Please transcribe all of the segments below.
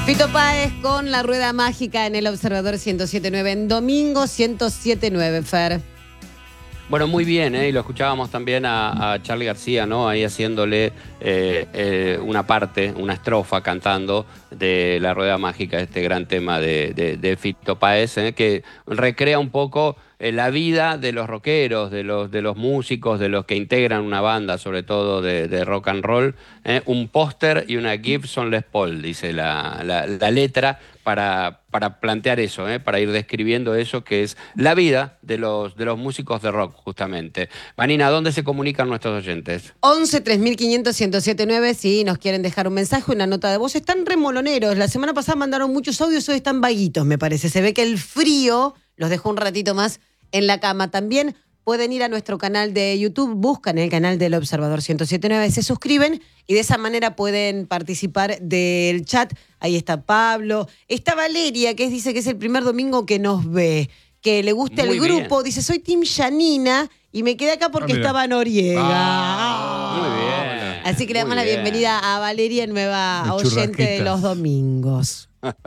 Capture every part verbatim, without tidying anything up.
Fito Páez con La Rueda Mágica en el Observador ciento siete punto nueve, en domingo ciento siete punto nueve, Fer. Bueno, muy bien, ¿eh? Y lo escuchábamos también a, a Charly García, ¿no? Ahí haciéndole eh, eh, una parte, una estrofa cantando de La Rueda Mágica, este gran tema de, de, de Fito Páez, ¿eh? Que recrea un poco eh, la vida de los rockeros, de los, de los músicos, de los que integran una banda, sobre todo de, de rock and roll. ¿eh? Un póster y una Gibson Les Paul, dice la, la, la letra, para, para plantear eso, ¿eh? Para ir describiendo eso que es la vida de los, de los músicos de rock, justamente. Vanina, ¿dónde se comunican nuestros oyentes? once, tres mil quinientos, ciento siete punto nueve, si nos quieren dejar un mensaje, una nota de voz. Están remoloneros. La semana pasada mandaron muchos audios, hoy están vaguitos, me parece. Se ve que el frío los dejó un ratito más en la cama. También pueden ir a nuestro canal de YouTube, buscan el canal del Observador ciento siete punto nueve, se suscriben y de esa manera pueden participar del chat. Ahí está Pablo, está Valeria, que es, dice que es el primer domingo que nos ve, que le gusta Muy el grupo. bien. Dice, soy Team Yanina y me quedé acá porque Ah, mira. estaba Noriega. Ah, muy bien. Así que le damos Muy la bien. bienvenida a Valeria, nueva De oyente de churrasquitas. los domingos.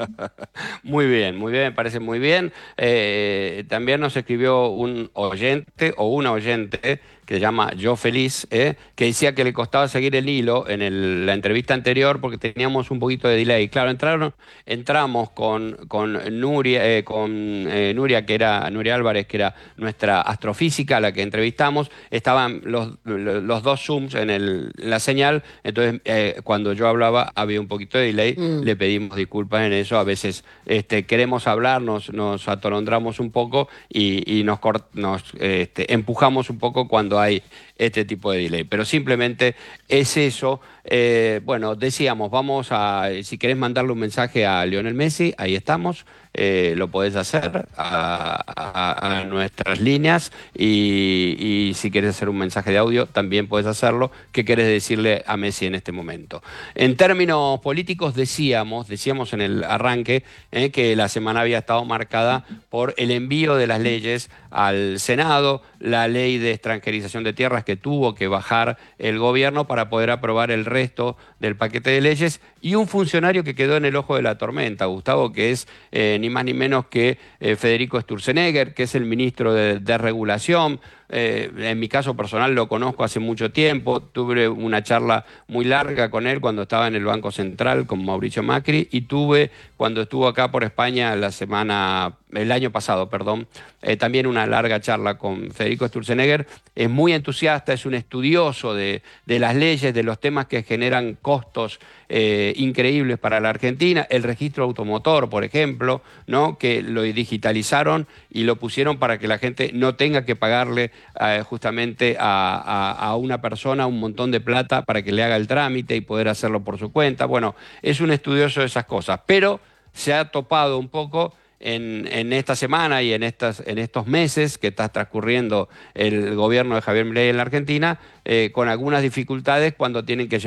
Muy bien, muy bien, me parece muy bien. Eh, también nos escribió un oyente o una oyente que se llama Yo Feliz, ¿eh? que decía que le costaba seguir el hilo en el- la entrevista anterior porque teníamos un poquito de delay. Claro, entraron, entramos con, con Nuria, eh, con eh, Nuria, que era Nuria Álvarez, que era nuestra astrofísica, a la que entrevistamos. Estaban los, los dos Zooms en, el, en la señal, entonces eh, cuando yo hablaba había un poquito de delay. Mm. Le pedimos disculpas en eso. A veces este, queremos hablar, nos, nos atolondramos un poco y, y nos, cort- nos este, empujamos un poco cuando hay este tipo de delay. Pero simplemente es eso. Eh, bueno, decíamos, vamos a, si querés mandarle un mensaje a Lionel Messi, ahí estamos. Eh, lo podés hacer a, a- a nuestras líneas y, y si querés hacer un mensaje de audio también podés hacerlo. ¿Qué querés decirle a Messi en este momento? En términos políticos decíamos, decíamos en el arranque eh, que la semana había estado marcada por el envío de las leyes al Senado, la ley de extranjerización de tierras que tuvo que bajar el gobierno para poder aprobar el resto del paquete de leyes, y un funcionario que quedó en el ojo de la tormenta, Gustavo, que es eh, ni más ni menos que eh, Federico Sturzenegger, que es el ministro de, de Regulación. Eh, en mi caso personal lo conozco hace mucho tiempo, tuve una charla muy larga con él cuando estaba en el Banco Central con Mauricio Macri, y tuve cuando estuvo acá por España la semana, el año pasado, perdón, eh, también una larga charla con Federico Sturzenegger. Es muy entusiasta, es un estudioso de, de las leyes, de los temas que generan costos eh, increíbles para la Argentina. El registro automotor, por ejemplo, ¿no? Que lo digitalizaron y lo pusieron para que la gente no tenga que pagarle eh, justamente a, a, a una persona un montón de plata para que le haga el trámite y poder hacerlo por su cuenta. Bueno, es un estudioso de esas cosas, pero se ha topado un poco en, en esta semana y en, estas, en estos meses que está transcurriendo el gobierno de Javier Milei en la Argentina, eh, con algunas dificultades cuando tienen que